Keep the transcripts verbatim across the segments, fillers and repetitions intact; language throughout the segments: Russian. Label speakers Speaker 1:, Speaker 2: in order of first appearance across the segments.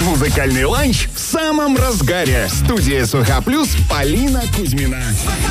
Speaker 1: Музыкальный ланч в самом разгаре. Студия СВХ Плюс, Полина Кузьмина.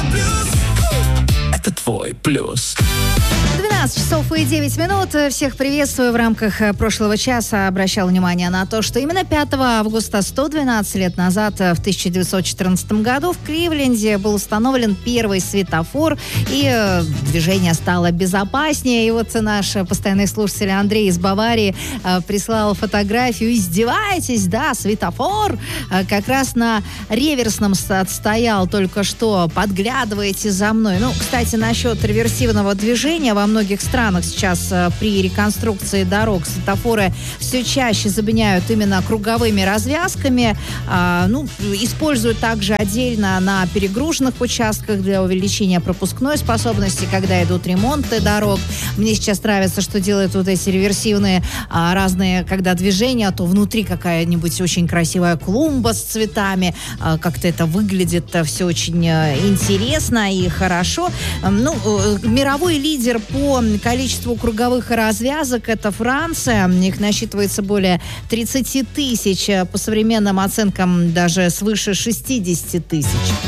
Speaker 2: Это твой плюс.
Speaker 3: двенадцать часов и девять минут. Всех приветствую. В рамках прошлого часа обращал внимание на то, что именно пятого августа, сто двенадцать лет назад, в тысяча девятьсот четырнадцатом году, в Кливленде был установлен первый светофор, и движение стало безопаснее. И вот наш постоянный слушатель Андрей из Баварии прислал фотографию. Издеваетесь, да, светофор как раз на реверсном стоял только что. Подглядываете за мной. Ну, кстати, насчет реверсивного движения, во многих странах сейчас э, при реконструкции дорог светофоры все чаще заменяют именно круговыми развязками. Э, ну, используют также отдельно на перегруженных участках для увеличения пропускной способности, когда идут ремонты дорог. Мне сейчас нравится, что делают вот эти реверсивные э, разные, когда движения, то внутри какая-нибудь очень красивая клумба с цветами. Э, как-то это выглядит э, все очень э, интересно и хорошо. Э, ну, э, мировой лидер по количеству круговых развязок — это Франция. Их насчитывается более тридцать тысяч. По современным оценкам даже свыше шестьдесят тысяч.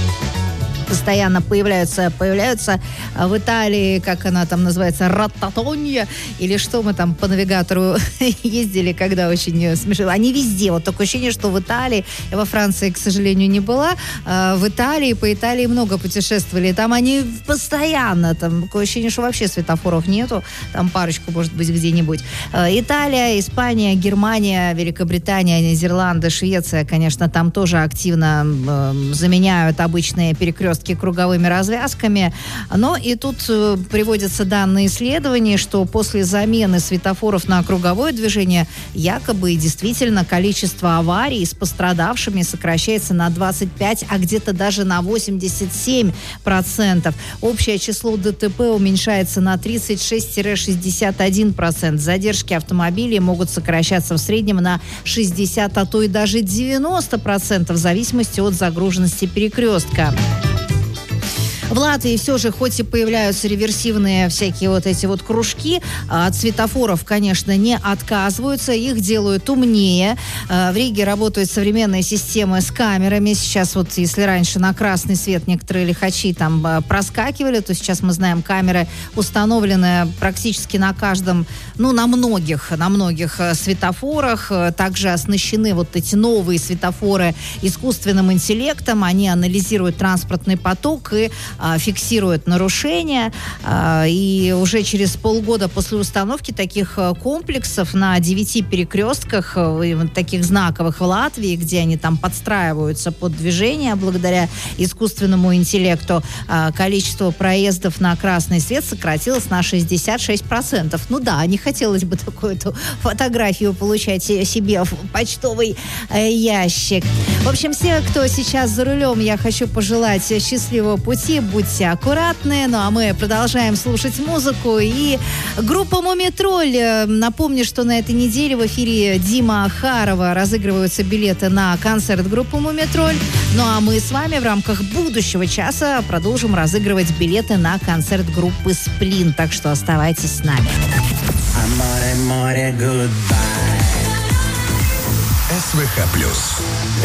Speaker 3: Постоянно появляются, появляются в Италии, как она там называется, ротатонья, или что мы там по навигатору ездили, когда очень смешно. Они везде. Вот такое ощущение, что в Италии, я во Франции, к сожалению, не была, а в Италии, по Италии много путешествовали. Там они постоянно, там такое ощущение, что вообще светофоров нету. Там парочку, может быть, где-нибудь. Италия, Испания, Германия, Великобритания, Нидерланды, Швеция, конечно, там тоже активно э, заменяют обычные перекрестки круговыми развязками. Но и тут э, приводятся данные исследований, что после замены светофоров на круговое движение якобы и действительно количество аварий с пострадавшими сокращается на двадцать пять, а где-то даже на восемьдесят семь процентов. Общее число ДТП уменьшается на тридцать шесть - шестьдесят один процент. Задержки автомобилей могут сокращаться в среднем на шестьдесят, а то и даже девяносто процентов в зависимости от загруженности перекрестка. В Латвии все же, хоть и появляются реверсивные всякие вот эти вот кружки, от светофоров, конечно, не отказываются, их делают умнее. В Риге работают современные системы с камерами. Сейчас вот, если раньше на красный свет некоторые лихачи там проскакивали, то сейчас мы знаем, камеры установлены практически на каждом, ну, на многих, на многих светофорах. Также оснащены вот эти новые светофоры искусственным интеллектом. Они анализируют транспортный поток и фиксирует нарушения, и уже через полгода после установки таких комплексов на девяти перекрестках, таких знаковых в Латвии, где они там подстраиваются под движение благодаря искусственному интеллекту, количество проездов на красный свет сократилось на шестьдесят шесть процентов. Ну да, не хотелось бы такую-то фотографию получать себе в почтовый ящик. В общем, все, кто сейчас за рулем, я хочу пожелать счастливого пути. Будьте аккуратны. Ну, а мы продолжаем слушать музыку. И группа «Мумитроль». Напомню, что на этой неделе в эфире Дима Харова разыгрываются билеты на концерт группы «Мумитроль». Ну, а мы с вами в рамках будущего часа продолжим разыгрывать билеты на концерт группы «Сплин». Так что оставайтесь с нами.
Speaker 1: СВХ Плюс.